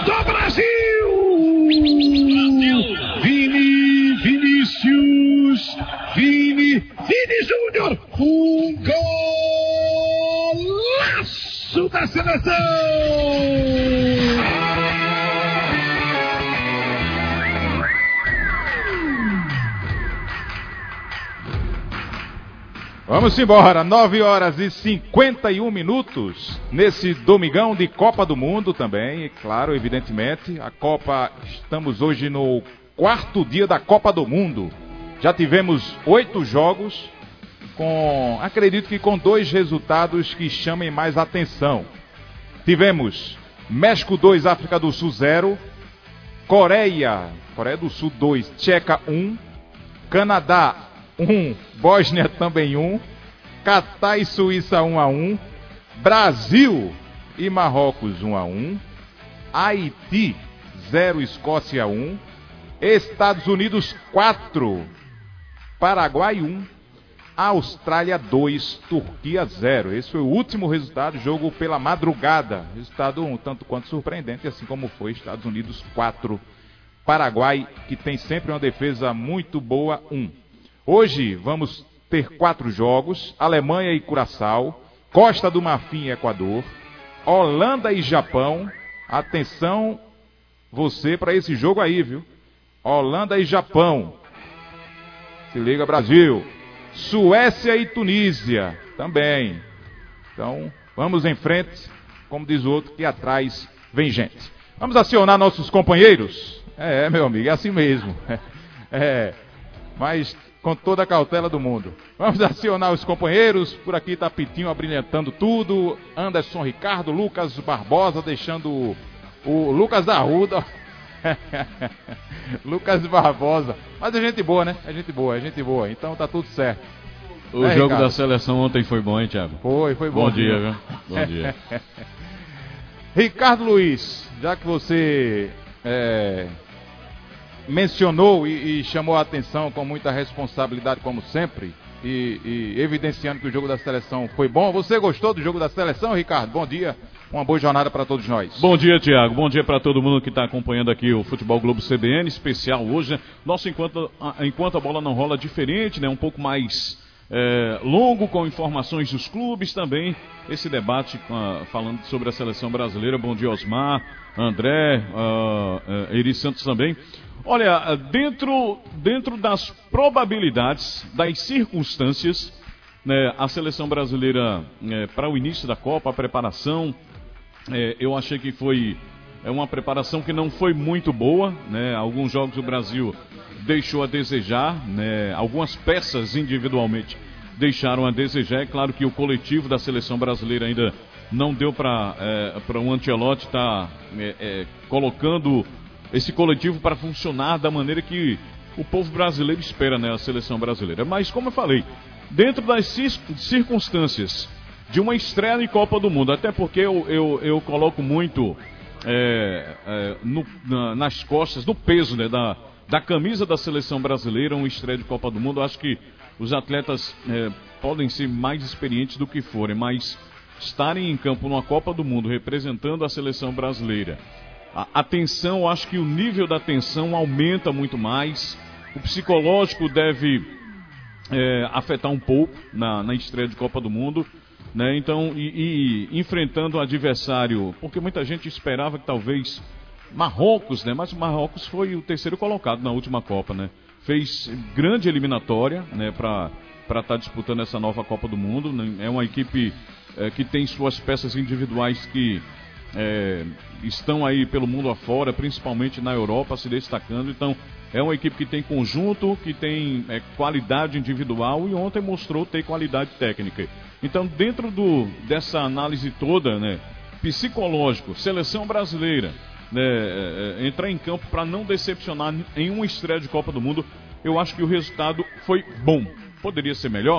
do Brasil! Vini Júnior, um golaço da seleção! Vamos embora, 9h51, nesse domingão de Copa do Mundo também, claro, evidentemente. A Copa, estamos hoje no 4º dia da Copa do Mundo. Já tivemos 8 jogos, acredito que com 2 resultados que chamem mais atenção. Tivemos México 2, África do Sul 0, Coreia do Sul 2, Tcheca 1, Canadá 1, Bósnia também 1, Catar e Suíça 1-1, Brasil e Marrocos 1-1, Haiti 0, Escócia 1, Estados Unidos 4, Paraguai 1, Austrália 2, Turquia 0. Esse foi o último resultado, jogo pela madrugada. Resultado um tanto quanto surpreendente, assim como foi Estados Unidos 4, Paraguai, que tem sempre uma defesa muito boa, 1. Hoje vamos ter 4 jogos: Alemanha e Curaçao, Costa do Marfim e Equador, Holanda e Japão. Atenção você para esse jogo aí, viu? Holanda e Japão. Se liga, Brasil. Suécia e Tunísia também. Então, vamos em frente. Como diz o outro, que atrás vem gente. Vamos acionar nossos companheiros? Meu amigo, é assim mesmo. Mas com toda a cautela do mundo. Vamos acionar os companheiros. Por aqui tá Pitinho abrilhantando tudo. Anderson Ricardo, Lucas Barbosa, deixando o Lucas da Arruda. Lucas Barbosa. Mas é gente boa, né? É gente boa. Então tá tudo certo. O jogo Ricardo da seleção ontem foi bom, hein, Thiago? Foi bom. Bom dia, viu? Bom dia. Ricardo Luiz, já que você mencionou e chamou a atenção com muita responsabilidade, como sempre, e evidenciando que o jogo da seleção foi bom. Você gostou do jogo da seleção, Ricardo? Bom dia. Uma boa jornada para todos nós. Bom dia, Thiago. Bom dia para todo mundo que está acompanhando aqui o Futebol Globo CBN, especial hoje, né? Nosso enquanto a bola não rola diferente, né? Um pouco mais longo, com informações dos clubes também. Esse debate falando sobre a seleção brasileira. Bom dia, Osmar, André, Eri Santos também. Olha, dentro das probabilidades, das circunstâncias, né, a seleção brasileira, para o início da Copa, a preparação, eu achei que foi uma preparação que não foi muito boa, né? Alguns jogos o Brasil deixou a desejar, né? Algumas peças individualmente deixaram a desejar. É claro que o coletivo da seleção brasileira ainda não deu para o Ancelotti estar colocando esse coletivo para funcionar da maneira que o povo brasileiro espera, né? A seleção brasileira. Mas, como eu falei, dentro das circunstâncias de uma estreia em Copa do Mundo, até porque eu coloco muito nas costas, no peso, né, da camisa da seleção brasileira, uma estreia de Copa do Mundo. Eu acho que os atletas podem ser mais experientes do que forem, mas estarem em campo numa Copa do Mundo representando a seleção brasileira, a tensão, eu acho que o nível da tensão aumenta muito mais. O psicológico deve afetar um pouco na estreia de Copa do Mundo, né? Então, e enfrentando o adversário, porque muita gente esperava que talvez Marrocos, né? Mas o Marrocos foi o terceiro colocado na última Copa, né? Fez grande eliminatória, né? Para estar disputando essa nova Copa do Mundo, né? É uma equipe que tem suas peças individuais que estão aí pelo mundo afora, principalmente na Europa, se destacando. Então, é uma equipe que tem conjunto, que tem qualidade individual, e ontem mostrou ter qualidade técnica. Então, dentro dessa análise toda, né, psicológico, seleção brasileira, né, entrar em campo para não decepcionar em uma estreia de Copa do Mundo, eu acho que o resultado foi bom. Poderia ser melhor?